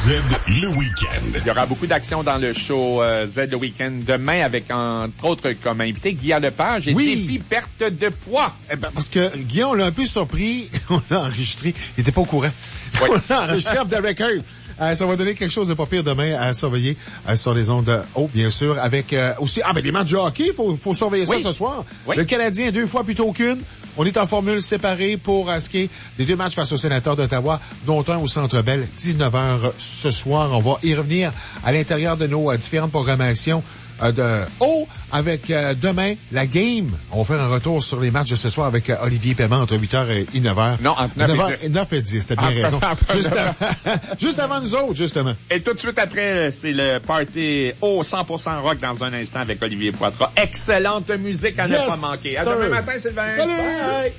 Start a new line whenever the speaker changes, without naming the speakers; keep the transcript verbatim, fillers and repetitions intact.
Z le week-end.
Il y aura beaucoup d'actions dans le show euh, Z le week-end demain avec, entre autres, comme invité, Guillaume Lepage et
Oui.
défi perte de poids.
Eh ben, parce que Guillaume l'a un peu surpris. On l'a enregistré. Il était pas au courant.
Oui.
On l'a enregistré off the record. Euh, ça va donner quelque chose de pas pire demain à surveiller euh, sur les ondes haut, bien sûr, avec euh, aussi ah ben des matchs de hockey, faut faut surveiller
Oui.
ça ce soir.
Oui.
Le Canadien deux fois plutôt qu'une. On est en formule séparée pour euh, ce qui est des deux matchs face aux Sénateurs d'Ottawa, dont un au Centre Bell, dix-neuf heures ce soir. On va y revenir à l'intérieur de nos euh, différentes programmations euh, de haut avec euh, demain la game. On va faire un retour sur les matchs de ce soir avec euh, Olivier Paiement entre huit heures et neuf heures.
Non, entre neuf et dix.
neuf et dix, t'as bien
Entre-
raison.
entre
Juste,
neuf.
avant, juste avant nous autres, justement.
Et tout de suite après, c'est le party au cent pour cent rock dans un instant avec Olivier Poitras. Excellente musique à ne
Yes,
pas manquer. À
sir.
demain matin, Sylvain.
Salut!
Bye.